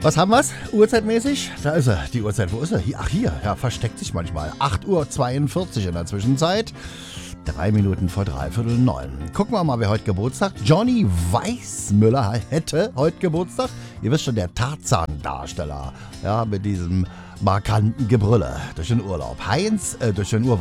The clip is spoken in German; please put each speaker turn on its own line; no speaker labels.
Was haben wir's? Uhrzeitmäßig? Da ist er. Die Uhrzeit, wo ist er? Ach, hier. Ja, versteckt sich manchmal. 8:42 Uhr in der Zwischenzeit. 3 Minuten vor 8:45. Gucken wir mal, wer heute Geburtstag. Johnny Weissmüller hätte heute Geburtstag. Ihr wisst schon, der Tarzan-Darsteller. Ja, mit diesem markanten Gebrülle durch den Urlaub. Durch den Urwald.